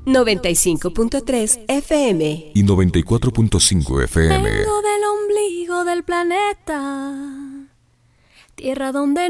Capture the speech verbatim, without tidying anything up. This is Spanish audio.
noventa y cinco punto tres F M y noventa y cuatro punto cinco F M. Vengo del ombligo del planeta, tierra donde